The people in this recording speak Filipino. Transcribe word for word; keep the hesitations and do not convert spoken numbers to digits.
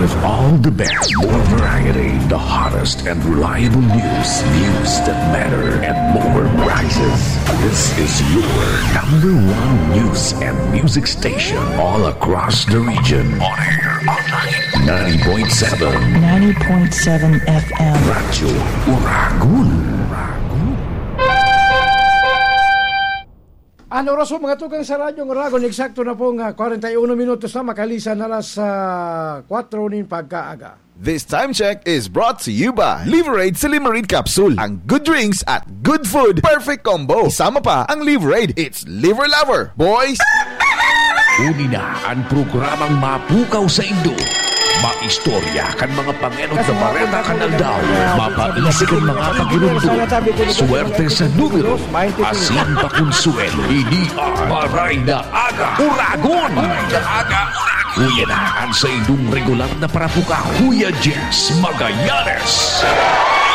With all the best, more variety, the hottest and reliable news, news that matter, and more prizes. This is your number one news and music station all across the region. On air, online, ninety point seven. ninety point seven F M. Radyo Uragon. Ano oras po mga tugang sa Radyong Uragon, eksakto na pong uh, forty-one minutos na makalisan na las uh, four nin pagkaaga. This time check is brought to you by Liverade Silimarid Capsule. Ang good drinks at good food, perfect combo. Isama pa ang Liverade. It's Liver Lover, boys! Uni na ang programang mapukaw sa Indo. Maistorya kan mga pangenot sa Bareta Kanal daw. Mapaisik ang mga paginundo. Suwerte sa numero. Asin pa konsuelo. Ini ang Maray na Aga Uragon. Maray na Aga Uragon. Uya na ang sa indong regular na parapukaw. Kuya Jess Magallanes.